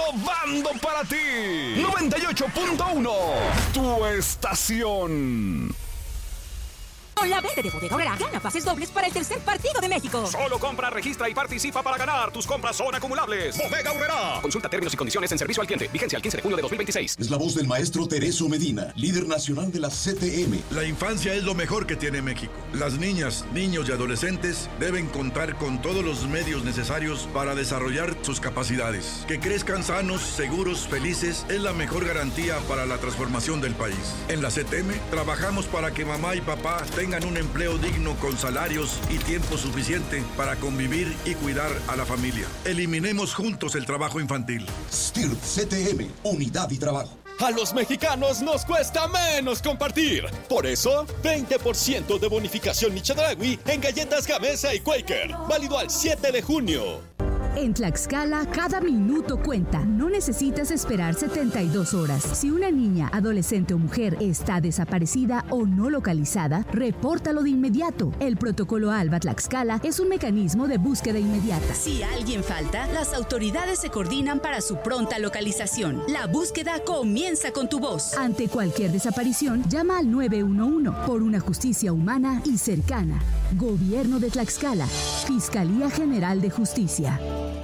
innovando para ti. 98.1, tu estación. Con la venta de Bodega Aurrerá, gana pases dobles para el tercer partido de México. Solo compra, registra y participa para ganar. Tus compras son acumulables. Bodega Aurrerá. Consulta términos y condiciones en servicio al cliente. Vigencia el 15 de junio de 2026. Es la voz del maestro Tereso Medina, líder nacional de la CTM. La infancia es lo mejor que tiene México. Las niñas, niños y adolescentes deben contar con todos los medios necesarios para desarrollar sus capacidades. Que crezcan sanos, seguros, felices es la mejor garantía para la transformación del país. En la CTM trabajamos para que mamá y papá tengan un empleo digno con salarios y tiempo suficiente para convivir y cuidar a la familia. Eliminemos juntos el trabajo infantil. STIRT CTM, unidad y trabajo. A los mexicanos nos cuesta menos compartir. Por eso, 20% de bonificación Michedragui en galletas Gamesa y Quaker. Válido al 7 de junio. En Tlaxcala, cada minuto cuenta. No necesitas esperar 72 horas. Si una niña, adolescente o mujer está desaparecida o no localizada, repórtalo de inmediato. El protocolo ALBA Tlaxcala es un mecanismo de búsqueda inmediata. Si alguien falta, las autoridades se coordinan para su pronta localización. La búsqueda comienza con tu voz. Ante cualquier desaparición, llama al 911 por una justicia humana y cercana. Gobierno de Tlaxcala. Fiscalía General de Justicia.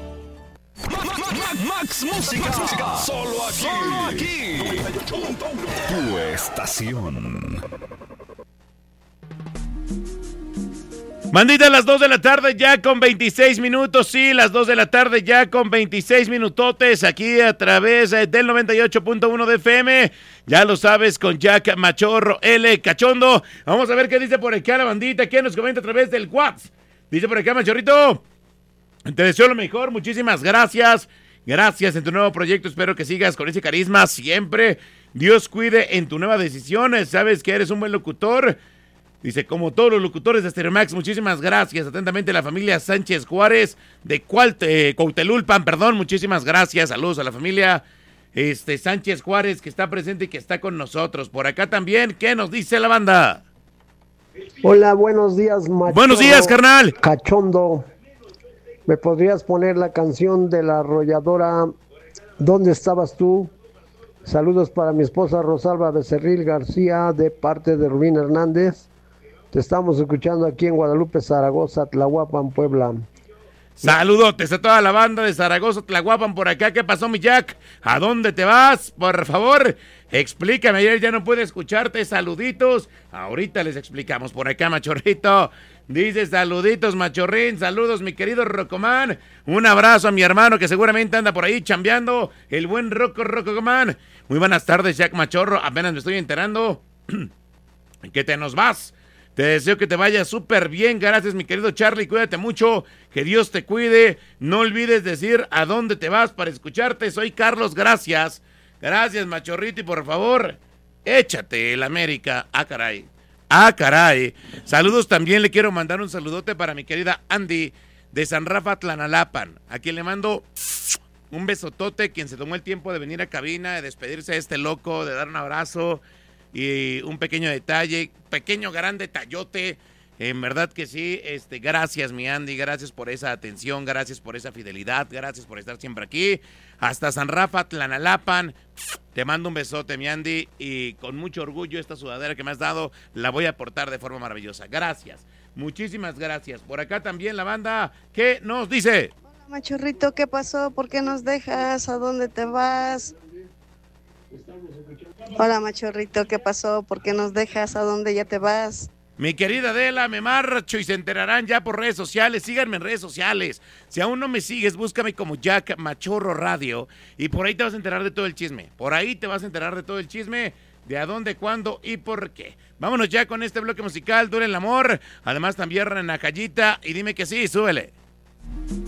Max Música. Solo aquí. Tu estación. Bandita, las 2 de la tarde ya con 26 minutos, sí, las 2 de la tarde ya con 26 minutotes, aquí a través del 98.1 de FM, ya lo sabes, con Jack Machorro, L. Cachondo. Vamos a ver qué dice por acá la bandita, qué nos comenta a través del WhatsApp. Dice por acá, Machorrito, te deseo lo mejor, muchísimas gracias. Gracias en tu nuevo proyecto, espero que sigas con ese carisma siempre. Dios cuide en tu nueva decisión, sabes que eres un buen locutor. Dice, como todos los locutores de Stereomax, muchísimas gracias. Atentamente la familia Sánchez Juárez de Cuauhtelulpan, muchísimas gracias. Saludos a la familia Sánchez Juárez que está presente y que está con nosotros. Por acá también, ¿qué nos dice la banda? Hola, buenos días, Machorro. Buenos días, carnal. Cachondo. ¿Me podrías poner la canción de la arrolladora ¿Dónde estabas tú? Saludos para mi esposa Rosalba Becerril García de parte de Rubín Hernández. Te estamos escuchando aquí en Guadalupe, Zaragoza, Tlahuapan, Puebla. Saludotes a toda la banda de Zaragoza, Tlahuapan por acá. ¿Qué pasó, mi Jack? ¿A dónde te vas? Por favor, explícame. Ayer ya no pude escucharte. Saluditos. Ahorita les explicamos por acá, Machorrito. Dice saluditos, Machorrín. Saludos, mi querido Rocomán. Un abrazo a mi hermano que seguramente anda por ahí chambeando. El buen Rocomán. Muy buenas tardes, Jack Machorro. Apenas me estoy enterando que te nos vas. Te deseo que te vaya súper bien. Gracias, mi querido Charlie. Cuídate mucho. Que Dios te cuide. No olvides decir a dónde te vas para escucharte. Soy Carlos. Gracias. Gracias, Machorrito. Y por favor, échate el América. Ah, caray. Ah, caray. Saludos también. Le quiero mandar un saludote para mi querida Andy de San Rafa, Tlanalapan. A quien le mando un besotote. Quien se tomó el tiempo de venir a cabina, de despedirse de este loco, de dar un abrazo. Y un pequeño detalle, pequeño gran detallote, en verdad que sí, gracias mi Andy, gracias por esa atención, gracias por esa fidelidad, gracias por estar siempre aquí, hasta San Rafa, Tlanalapan, te mando un besote mi Andy, y con mucho orgullo esta sudadera que me has dado, la voy a portar de forma maravillosa, gracias, muchísimas gracias. Por acá también la banda, ¿qué nos dice? Hola Machorrito, ¿qué pasó? ¿Por qué nos dejas? ¿A dónde te vas? Hola Machorrito, ¿qué pasó? ¿Por qué nos dejas? ¿A dónde ya te vas? Mi querida Adela, me marcho y se enterarán ya por redes sociales. Síganme en redes sociales. Si aún no me sigues, búscame como Jack Machorro Radio y por ahí te vas a enterar de todo el chisme. Por ahí te vas a enterar de todo el chisme, de a dónde, cuándo y por qué. Vámonos ya con este bloque musical, Dura el amor. Además también Renacayita y dime que sí, súbele.